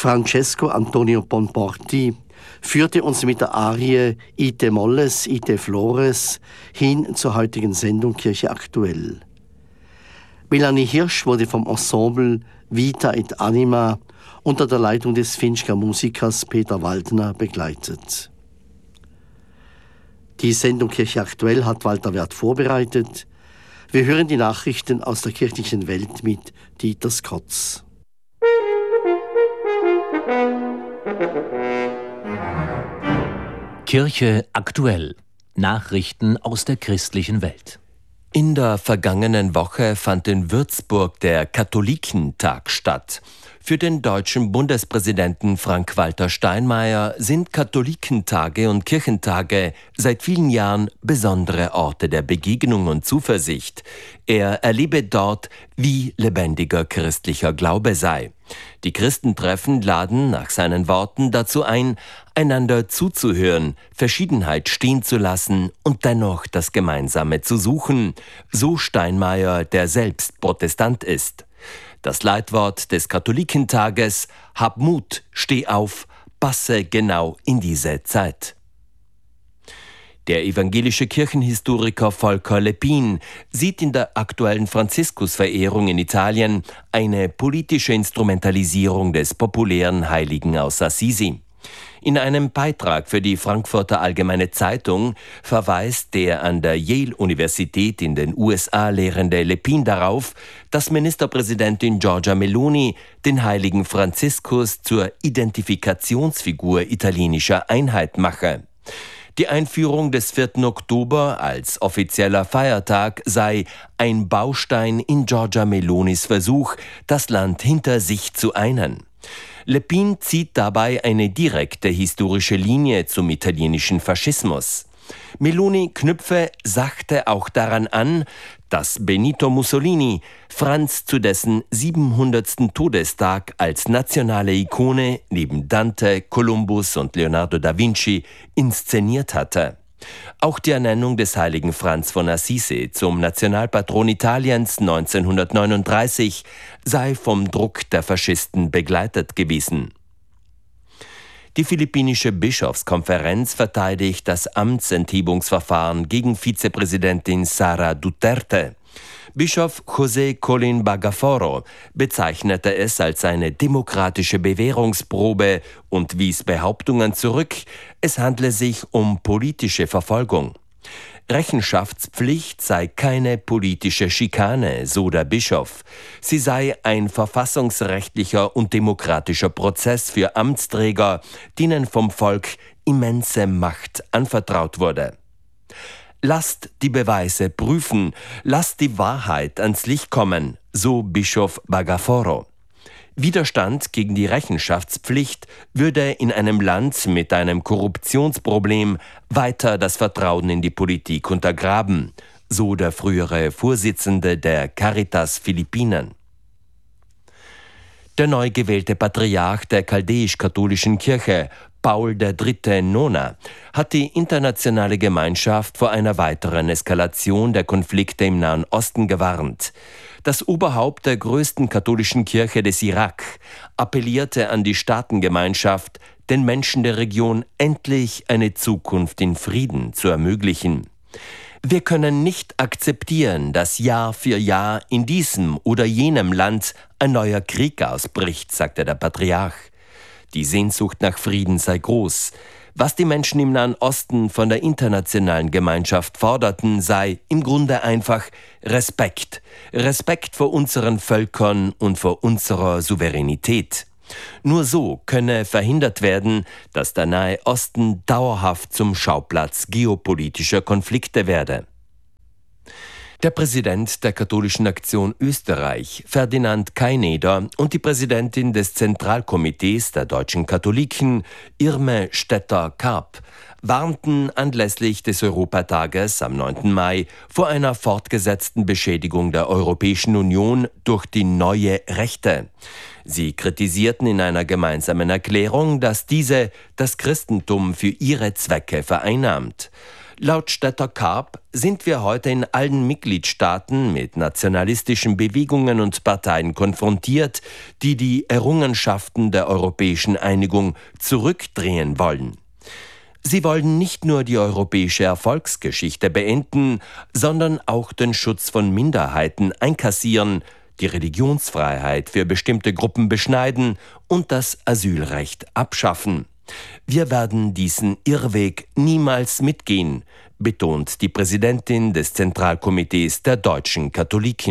Francesco Antonio Bonporti führte uns mit der Arie Ite Molles, Ite Flores hin zur heutigen Sendung Kirche aktuell. Melanie Hirsch wurde vom Ensemble Vita et Anima unter der Leitung des Finchker Musikers Peter Waldner begleitet. Die Sendung Kirche aktuell hat Walter Werth vorbereitet. Wir hören die Nachrichten aus der kirchlichen Welt mit Dieter Skotz. Kirche aktuell. Nachrichten aus der christlichen Welt. In der vergangenen Woche fand in Würzburg der Katholikentag statt. Für den deutschen Bundespräsidenten Frank-Walter Steinmeier sind Katholikentage und Kirchentage seit vielen Jahren besondere Orte der Begegnung und Zuversicht. Er erlebe dort, wie lebendiger christlicher Glaube sei. Die Christentreffen laden nach seinen Worten dazu ein, einander zuzuhören, Verschiedenheit stehen zu lassen und dennoch das Gemeinsame zu suchen, so Steinmeier, der selbst Protestant ist. Das Leitwort des Katholikentages: Hab Mut, steh auf, passe genau in diese Zeit. Der evangelische Kirchenhistoriker Volker Leppin sieht in der aktuellen Franziskusverehrung in Italien eine politische Instrumentalisierung des populären Heiligen aus Assisi. In einem Beitrag für die Frankfurter Allgemeine Zeitung verweist der an der Yale-Universität in den USA lehrende Leppin darauf, dass Ministerpräsidentin Giorgia Meloni den heiligen Franziskus zur Identifikationsfigur italienischer Einheit mache. Die Einführung des 4. Oktober als offizieller Feiertag sei ein Baustein in Giorgia Melonis Versuch, das Land hinter sich zu einen. Leppin zieht dabei eine direkte historische Linie zum italienischen Faschismus. Meloni knüpfe sachte auch daran an, dass Benito Mussolini Franz zu dessen 700. Todestag als nationale Ikone neben Dante, Kolumbus und Leonardo da Vinci inszeniert hatte. Auch die Ernennung des heiligen Franz von Assisi zum Nationalpatron Italiens 1939 sei vom Druck der Faschisten begleitet gewesen. Die philippinische Bischofskonferenz verteidigt das Amtsenthebungsverfahren gegen Vizepräsidentin Sara Duterte. Bischof José Colin Bagaforo bezeichnete es als eine demokratische Bewährungsprobe und wies Behauptungen zurück, es handle sich um politische Verfolgung. Rechenschaftspflicht sei keine politische Schikane, so der Bischof. Sie sei ein verfassungsrechtlicher und demokratischer Prozess für Amtsträger, denen vom Volk immense Macht anvertraut wurde. Lasst die Beweise prüfen, lasst die Wahrheit ans Licht kommen, so Bischof Bagaforo. Widerstand gegen die Rechenschaftspflicht würde in einem Land mit einem Korruptionsproblem weiter das Vertrauen in die Politik untergraben, so der frühere Vorsitzende der Caritas Philippinen. Der neu gewählte Patriarch der chaldäisch-katholischen Kirche, Paul III. Nona, hat die internationale Gemeinschaft vor einer weiteren Eskalation der Konflikte im Nahen Osten gewarnt. Das Oberhaupt der größten katholischen Kirche des Irak appellierte an die Staatengemeinschaft, den Menschen der Region endlich eine Zukunft in Frieden zu ermöglichen. Wir können nicht akzeptieren, dass Jahr für Jahr in diesem oder jenem Land ein neuer Krieg ausbricht, sagte der Patriarch. Die Sehnsucht nach Frieden sei groß. Was die Menschen im Nahen Osten von der internationalen Gemeinschaft forderten, sei im Grunde einfach Respekt. Respekt vor unseren Völkern und vor unserer Souveränität. Nur so könne verhindert werden, dass der Nahe Osten dauerhaft zum Schauplatz geopolitischer Konflikte werde. Der Präsident der Katholischen Aktion Österreich, Ferdinand Kaineder, und die Präsidentin des Zentralkomitees der deutschen Katholiken, Irme Stetter-Karp, warnten anlässlich des Europatages am 9. Mai vor einer fortgesetzten Beschädigung der Europäischen Union durch die neue Rechte. Sie kritisierten in einer gemeinsamen Erklärung, dass diese das Christentum für ihre Zwecke vereinnahmt. Laut Stetter-Karp sind wir heute in allen Mitgliedstaaten mit nationalistischen Bewegungen und Parteien konfrontiert, die die Errungenschaften der europäischen Einigung zurückdrehen wollen. Sie wollen nicht nur die europäische Erfolgsgeschichte beenden, sondern auch den Schutz von Minderheiten einkassieren, die Religionsfreiheit für bestimmte Gruppen beschneiden und das Asylrecht abschaffen. Wir werden diesen Irrweg niemals mitgehen, betont die Präsidentin des Zentralkomitees der deutschen Katholiken.